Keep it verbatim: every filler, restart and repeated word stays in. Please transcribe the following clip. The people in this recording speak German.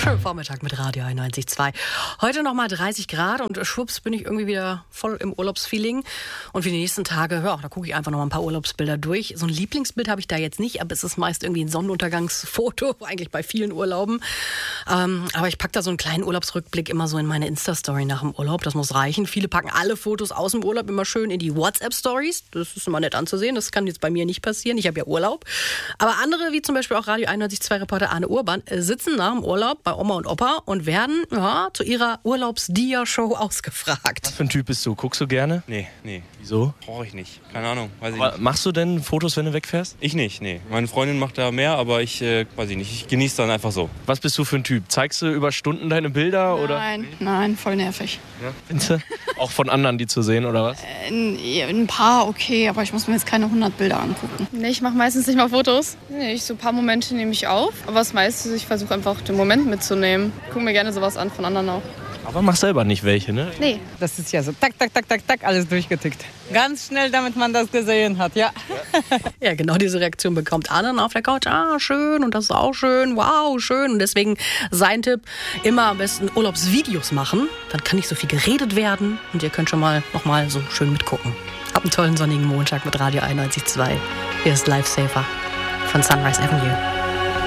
Schönen Vormittag mit Radio einundneunzig Komma zwei. Heute nochmal dreißig Grad und schwupps bin ich irgendwie wieder voll im Urlaubsfeeling. Und für die nächsten Tage, ja, da gucke ich einfach noch mal ein paar Urlaubsbilder durch. So ein Lieblingsbild habe ich da jetzt nicht, aber es ist meist irgendwie ein Sonnenuntergangsfoto, eigentlich bei vielen Urlauben. Ähm, aber ich packe da so einen kleinen Urlaubsrückblick immer so in meine Insta-Story nach dem Urlaub. Das muss reichen. Viele packen alle Fotos aus dem Urlaub immer schön in die WhatsApp-Stories. Das ist immer nett anzusehen. Das kann jetzt bei mir nicht passieren. Ich habe ja Urlaub. Aber andere, wie zum Beispiel auch Radio einundneunzig Komma zwei Reporter Arne Urban, sitzen nach dem Urlaub bei Oma und Opa und werden ja, zu ihrer Urlaubs-Dia-Show ausgefragt. Was für ein Typ bist du? Guckst du gerne? Nee, nee. Wieso? Brauche ich nicht. Keine Ahnung. Weiß ich Aber nicht. machst du denn Fotos, wenn du wegfährst? Ich nicht, nee. Meine Freundin macht da mehr, aber ich, äh, weiß ich nicht. Ich genieße dann einfach so. Was bist du für ein Typ? Zeigst du über Stunden deine Bilder? Oder? Nein, nein, voll nervig. Ja, findest du? Auch von anderen, die zu sehen, oder was? Ein, ein paar okay, aber ich muss mir jetzt keine hundert Bilder angucken. Nee, ich mache meistens nicht mal Fotos. Nee, ich so ein paar Momente nehme ich auf. Aber das meiste, ich versuche einfach den Moment mitzunehmen. Ich gucke mir gerne sowas an von anderen auch. Aber mach selber nicht welche, ne? Nee. Das ist ja so tak, tak, tak, tak, tak, alles durchgetickt. Ganz schnell, damit man das gesehen hat, ja. Ja, genau diese Reaktion bekommt Anna auf der Couch. Ah, schön und das ist auch schön. Wow, schön. Und deswegen sein Tipp, immer am besten Urlaubsvideos machen. Dann kann nicht so viel geredet werden. Und ihr könnt schon mal noch mal so schön mitgucken. Habt einen tollen sonnigen Montag mit Radio einundneunzig Komma zwei. Hier ist Lifesaver von Sunrise Avenue.